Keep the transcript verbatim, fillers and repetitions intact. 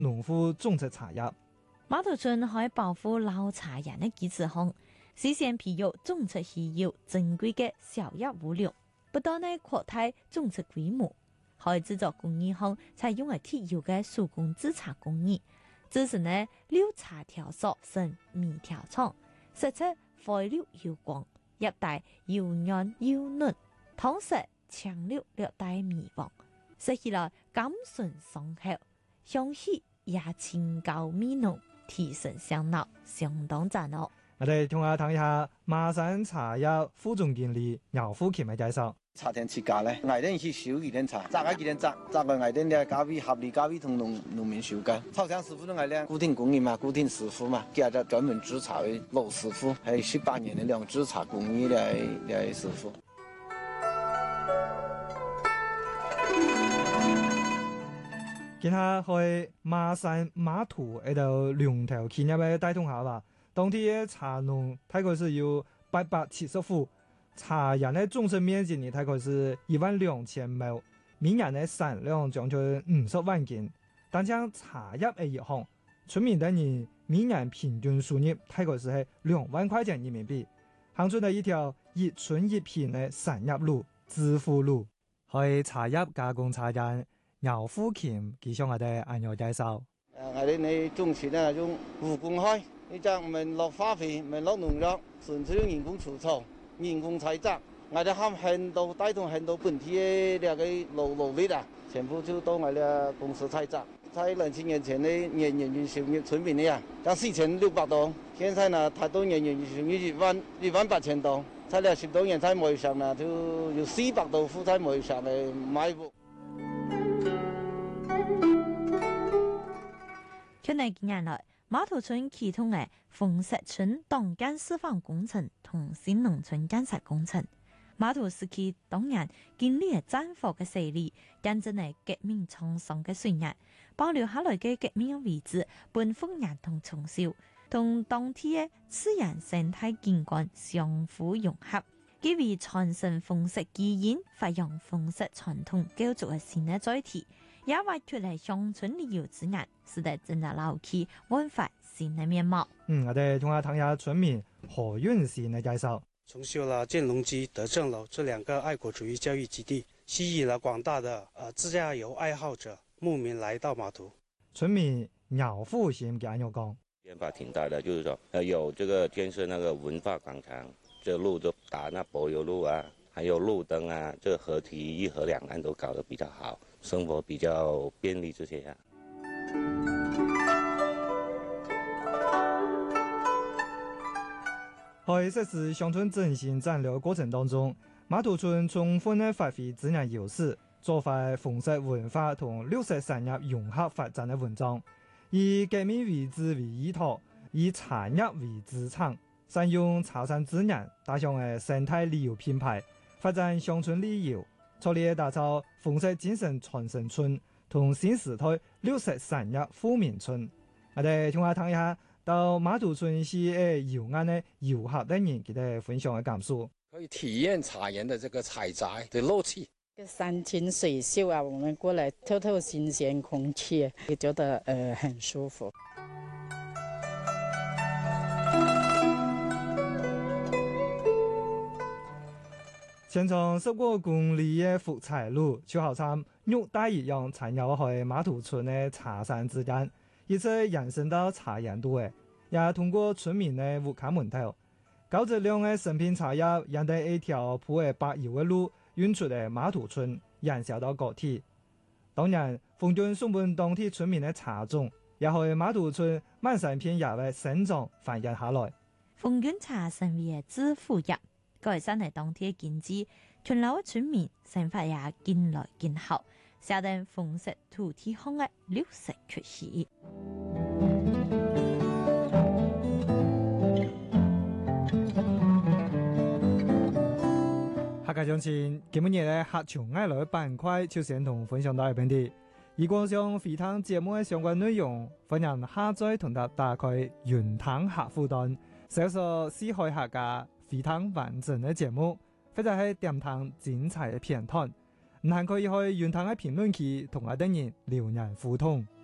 農戶種植茶葉。 馬頭村喺保護老茶葉嘅基礎上，實現培育種植稀有珍貴嘅小葉物料，不但呢擴大種植規模，喺製作工藝上採用係鐵窯嘅手工製茶工藝，製成呢六茶條塑成米條狀，色澤灰綠油光，葉帶又軟又嫩，湯色青綠略帶米黃，食起來甘醇爽口，香氣也清高味濃。提神醒腦，相當讚哦！ 我哋同下睇下馬山茶葉副總經理姚富琴嘅介紹。 茶田設價咧，藝人去收幾點茶，摘開幾點摘，摘個藝人嘅價位合理價位同農農民收嘅。炒香師傅都藝人固定工藝嘛，固定師傅嘛，加咗專門製茶嘅老師傅，還有十八年嘅兩製茶工藝嘅嘅師傅。 見下去馬山馬圖喺度兩條企業嘅帶動下啦，當地嘅茶農大概是有八百七十戶，茶園嘅種植面積呢大概是一萬兩千畝，每年嘅產量將近五十萬斤。但將茶葉嘅一項，村民等人每年平均收入大概是係兩萬塊錢人民幣，行出咗一條一村一品嘅產業路致富路，去茶葉加工茶園。姚富琴佢向我哋按樣介紹。 誒，我哋你種田咧用無公開，你就唔係落化肥，唔係落農藥，純粹用人工除草、人工採摘。我哋喊很多帶動很多本地嘅兩個勞勞力啊，全部就到我哋公司採摘。在兩千年前呢，年人均收入村民呢啊，將四千六百多，現在呢，太多年人均收入一萬一萬八千多，在了十多年在賣上呢，就有四百多戶在賣上嘅賣屋。 近年幾年來，馬頭村啟動嘅豐實村黨建示範工程同新農村建設工程。馬頭市區當年經歷戰火嘅洗禮，見證係革命創傷嘅歲月，保留下來嘅革命遺址，本復原同重修，同當地嘅自然生態景觀相互融合，基於傳承豐實基因、發揚豐實傳統構築嘅新嘅載體。也挖出嚟鄉村旅遊資源，使得整個老區煥發新的面貌。 嗯，我哋同下睇下村民何運善嘅介紹。 重修了建隆基、德政樓這兩個愛國主義教育基地，吸引了廣大的呃自駕遊愛好者牧民來到碼頭。 村民姚富賢咁樣講， 變化挺大的，就是說呃有這個建設那個文化廣場，這路都打那柏油路啊，還有路燈啊，這河堤一河兩岸都搞得比較好。生活比較便利這些呀。 喺實施鄉村振興戰略過程當中，馬頭村充分嘅發揮自然優勢，做塊豐實文化同綠色產業融合發展嘅文章，以革命遺址為依託，以茶葉為資產，善用茶山資源，打響嘅生態旅遊品牌，發展鄉村旅遊。助力打造豐實精神傳承村同新時代綠色產業富民村。我哋同下睇下到馬頭村市嘅遊岸嘅遊客等人佢哋分享嘅感受， 可以體驗茶園的這個採摘的樂趣。 山清水秀啊，我們過來透透新鮮空氣，也覺得呃很舒服。 全長十個公里嘅福彩路，就好像玉帶一樣纏繞喺馬頭村嘅茶山之間，一直延伸到茶園度嘅，也通過村民嘅戶口門頭，高質量嘅成品茶葉，沿住一條鋪嘅柏油嘅路運出嚟馬頭村，燃燒到各地。當然，豐潤送本當地村民嘅茶種，也喺馬頭村滿山遍野嘅生長繁衍下來。 豐潤茶成為致富業。改善係當地嘅經濟，村老嘅村民生活也更來更好，寫定豐實土地上嘅綠色缺失。 客家鄉親，今日嘅客場愛來板塊就先同分享到呢邊啲。如果想回聽節目嘅相關內容，歡迎下載同搭打開雲聽客戶端，搜索四海客家。非常完整嘅節目，或者係點聽精彩嘅片段，唔係可以去原堂嘅評論區同我哋人留言互動。